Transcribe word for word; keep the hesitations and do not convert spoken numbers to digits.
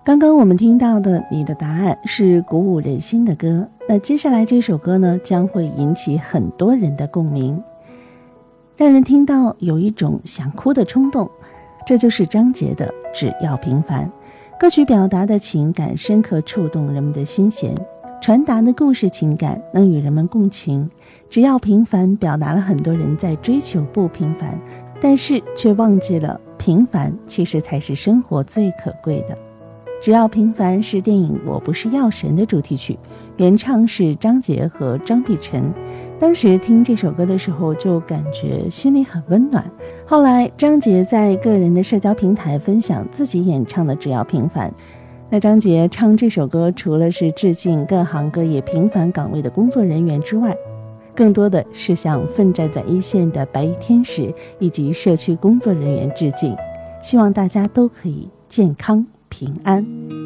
刚刚我们听到的你的答案是鼓舞人心的歌，那接下来这首歌呢，将会引起很多人的共鸣，让人听到有一种想哭的冲动。这就是张杰的《只要平凡》。歌曲表达的情感深刻触动人们的心弦，传达的故事情感能与人们共情。只要平凡表达了很多人在追求不平凡，但是却忘记了平凡其实才是生活最可贵的。只要平凡是电影《我不是药神》的主题曲，原唱是张杰和张碧晨。当时听这首歌的时候就感觉心里很温暖。后来张杰在个人的社交平台分享自己演唱的《只要平凡》。那张杰唱这首歌除了是致敬各行各业平凡岗位的工作人员之外，更多的是向奋战在一线的白衣天使以及社区工作人员致敬，希望大家都可以健康平安。